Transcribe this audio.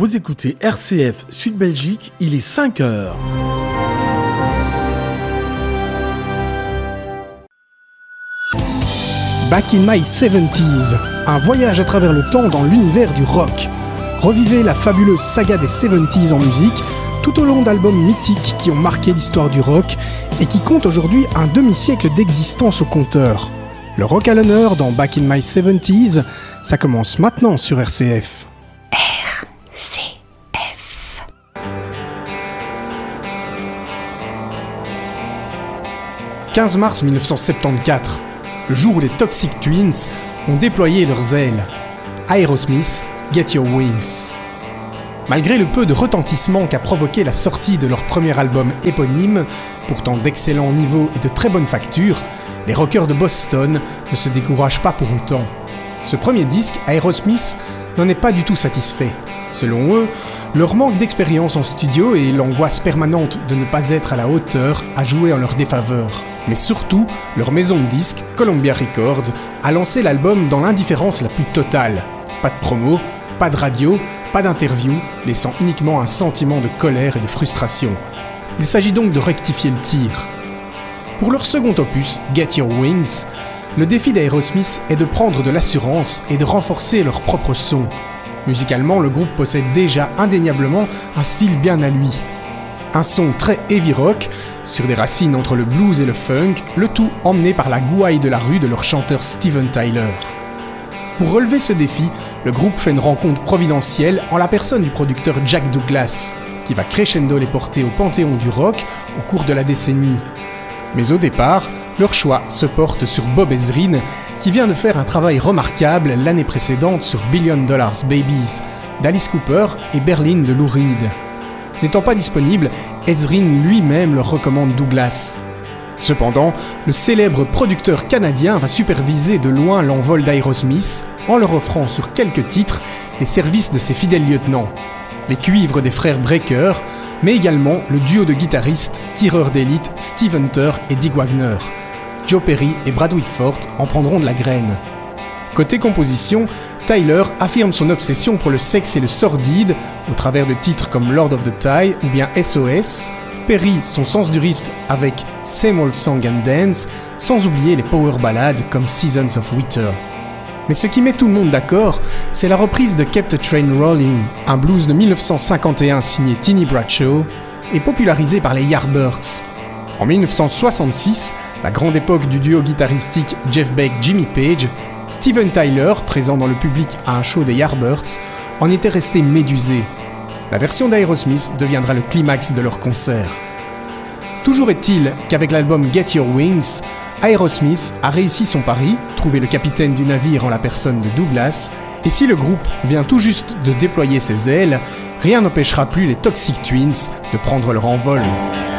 Vous écoutez RCF Sud Belgique, il est 5h. Back in my 70s, un voyage à travers le temps dans l'univers du rock. Revivez la fabuleuse saga des 70s en musique, tout au long d'albums mythiques qui ont marqué l'histoire du rock et qui comptent aujourd'hui un demi-siècle d'existence au compteur. Le rock à l'honneur dans Back in my 70s, ça commence maintenant sur RCF. RCF. 15 mars 1974, le jour où les Toxic Twins ont déployé leurs ailes. Aerosmith, Get Your Wings. Malgré le peu de retentissement qu'a provoqué la sortie de leur premier album éponyme, pourtant d'excellent niveau et de très bonne facture, les rockers de Boston ne se découragent pas pour autant. Ce premier disque, Aerosmith, n'en est pas du tout satisfait. Selon eux, leur manque d'expérience en studio et l'angoisse permanente de ne pas être à la hauteur a joué en leur défaveur. Mais surtout, leur maison de disques, Columbia Records, a lancé l'album dans l'indifférence la plus totale. Pas de promo, pas de radio, pas d'interview, laissant uniquement un sentiment de colère et de frustration. Il s'agit donc de rectifier le tir. Pour leur second opus, Get Your Wings, le défi d'Aerosmith est de prendre de l'assurance et de renforcer leur propre son. Musicalement, le groupe possède déjà indéniablement un style bien à lui. Un son très heavy rock, sur des racines entre le blues et le funk, le tout emmené par la gouaille de la rue de leur chanteur Steven Tyler. Pour relever ce défi, le groupe fait une rencontre providentielle en la personne du producteur Jack Douglas, qui va crescendo les porter au panthéon du rock au cours de la décennie. Mais au départ, leur choix se porte sur Bob Ezrin, qui vient de faire un travail remarquable l'année précédente sur Billion Dollar Babies, d'Alice Cooper et Berlin de Lou Reed. N'étant pas disponible, Ezrin lui-même leur recommande Douglas. Cependant, le célèbre producteur canadien va superviser de loin l'envol d'Aerosmith en leur offrant sur quelques titres les services de ses fidèles lieutenants. Les cuivres des frères Breaker, mais également le duo de guitaristes, tireurs d'élite Steve Hunter et Dick Wagner. Joe Perry et Brad Whitford en prendront de la graine. Côté composition, Tyler affirme son obsession pour le sexe et le sordide au travers de titres comme Lord of the Tie ou bien SOS, Perry son sens du riff avec Same Old Song and Dance, sans oublier les power ballades comme Seasons of Winter. Mais ce qui met tout le monde d'accord, c'est la reprise de Kept the Train Rolling, un blues de 1951 signé Tiny Bradshaw et popularisé par les Yardbirds. En 1966, la grande époque du duo guitaristique Jeff Beck-Jimmy Page, Steven Tyler, présent dans le public à un show des Yardbirds, en était resté médusé. La version d'Aerosmith deviendra le climax de leur concert. Toujours est-il qu'avec l'album Get Your Wings, Aerosmith a réussi son pari, trouver le capitaine du navire en la personne de Douglas, et si le groupe vient tout juste de déployer ses ailes, rien n'empêchera plus les Toxic Twins de prendre leur envol.